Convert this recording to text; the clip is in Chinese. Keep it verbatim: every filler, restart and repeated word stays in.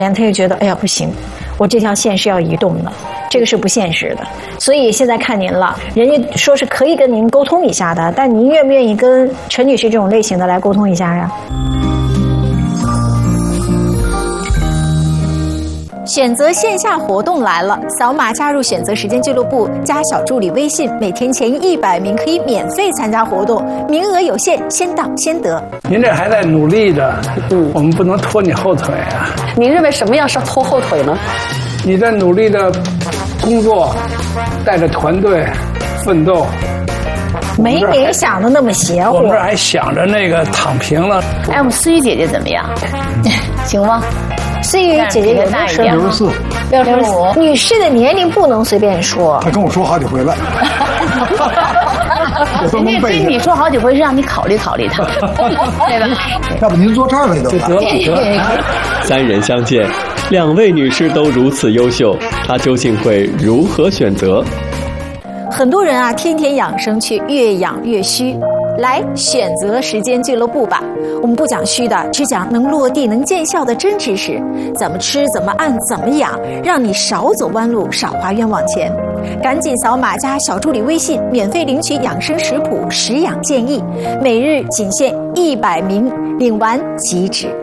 他就觉得哎呀不行，我这条线是要移动的，这个是不现实的。所以现在看您了，人家说是可以跟您沟通一下的，但您愿不愿意跟陈女士这种类型的来沟通一下呀？选择线下活动来了，扫码加入选择时间俱乐部，加小助理微信，每天前一百名可以免费参加活动，名额有限，先到先得。 您这还在努力着，嗯，我们不能拖你后腿啊。 您认为什么样是拖后腿呢？ 你在努力的工作，带着团队奋斗， 没您想的那么邪乎。 我们这还想着那个躺平了。 哎，我们思雨姐姐怎么样？行吗？ 思雨姐姐有多少？ 六十四， 六十五。 女士的年龄不能随便说。 她跟我说好几回了。我都能背。 跟你说好几回是让你考虑考虑她，对吧？ 要不您坐这儿来得了。 三人相见，两位女士都如此优秀，她究竟会如何选择？ 很多人啊，天天养生却越养越虚。来选择时间俱乐部吧，我们不讲虚的，只讲能落地能见效的真知识，怎么吃怎么按怎么养，让你少走弯路少花冤枉钱。赶紧扫码加小助理微信，免费领取养生食谱食养建议，每日仅限一百名，领完即止。